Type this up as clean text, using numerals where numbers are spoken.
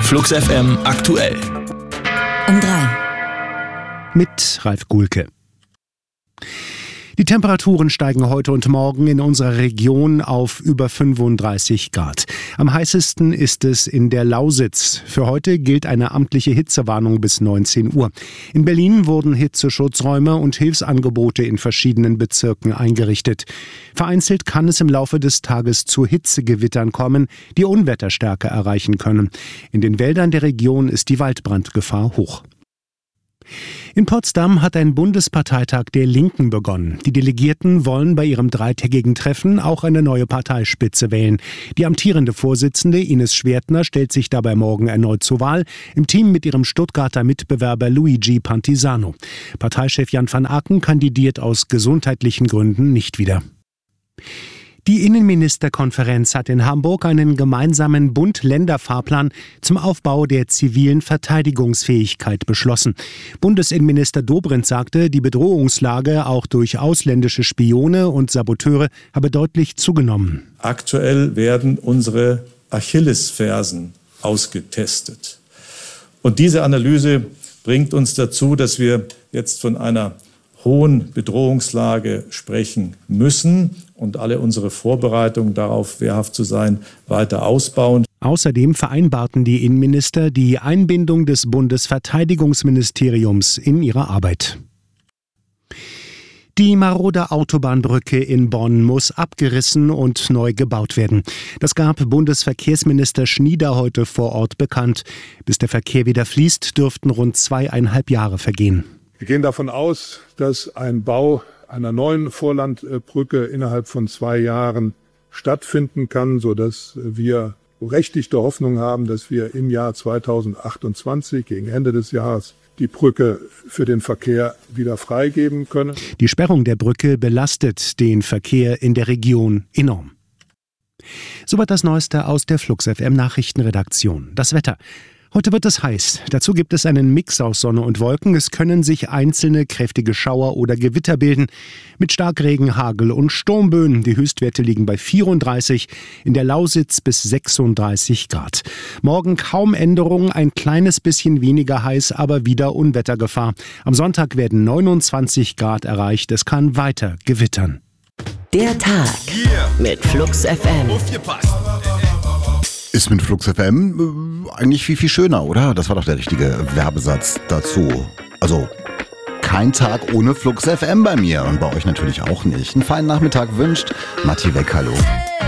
Flux FM aktuell. Um 3. Mit Ralf Gulke. Die Temperaturen steigen heute und morgen in unserer Region auf über 35 Grad. Am heißesten ist es in der Lausitz. Für heute gilt eine amtliche Hitzewarnung bis 19 Uhr. In Berlin wurden Hitzeschutzräume und Hilfsangebote in verschiedenen Bezirken eingerichtet. Vereinzelt kann es im Laufe des Tages zu Hitzegewittern kommen, die Unwetterstärke erreichen können. In den Wäldern der Region ist die Waldbrandgefahr hoch. In Potsdam hat ein Bundesparteitag der Linken begonnen. Die Delegierten wollen bei ihrem dreitägigen Treffen auch eine neue Parteispitze wählen. Die amtierende Vorsitzende Ines Schwertner stellt sich dabei morgen erneut zur Wahl, im Team mit ihrem Stuttgarter Mitbewerber Luigi Pantisano. Parteichef Jan van Aken kandidiert aus gesundheitlichen Gründen nicht wieder. Die Innenministerkonferenz hat in Hamburg einen gemeinsamen Bund-Länder-Fahrplan zum Aufbau der zivilen Verteidigungsfähigkeit beschlossen. Bundesinnenminister Dobrindt sagte, die Bedrohungslage auch durch ausländische Spione und Saboteure habe deutlich zugenommen. Aktuell werden unsere Achillesfersen ausgetestet. Und diese Analyse bringt uns dazu, dass wir jetzt von einer hohen Bedrohungslage sprechen müssen und alle unsere Vorbereitungen darauf, wehrhaft zu sein, weiter ausbauen. Außerdem vereinbarten die Innenminister die Einbindung des Bundesverteidigungsministeriums in ihre Arbeit. Die marode Autobahnbrücke in Bonn muss abgerissen und neu gebaut werden. Das gab Bundesverkehrsminister Schnieder heute vor Ort bekannt. Bis der Verkehr wieder fließt, dürften rund 2,5 Jahre vergehen. Wir gehen davon aus, dass ein Bau einer neuen Vorlandbrücke innerhalb von 2 Jahren stattfinden kann, sodass wir berechtigte Hoffnung haben, dass wir im Jahr 2028, gegen Ende des Jahres, die Brücke für den Verkehr wieder freigeben können. Die Sperrung der Brücke belastet den Verkehr in der Region enorm. Soweit das Neueste aus der Flux FM Nachrichtenredaktion. Das Wetter. Heute wird es heiß. Dazu gibt es einen Mix aus Sonne und Wolken. Es können sich einzelne kräftige Schauer oder Gewitter bilden. Mit Starkregen, Hagel und Sturmböen. Die Höchstwerte liegen bei 34, in der Lausitz bis 36 Grad. Morgen kaum Änderungen, ein kleines bisschen weniger heiß, aber wieder Unwettergefahr. Am Sonntag werden 29 Grad erreicht. Es kann weiter gewittern. Der Tag mit Flux FM. Ist mit Flux FM eigentlich viel, viel schöner, oder? Das war doch der richtige Werbesatz dazu. Also, kein Tag ohne Flux FM bei mir und bei euch natürlich auch nicht. Einen feinen Nachmittag wünscht Matti Weck, hallo.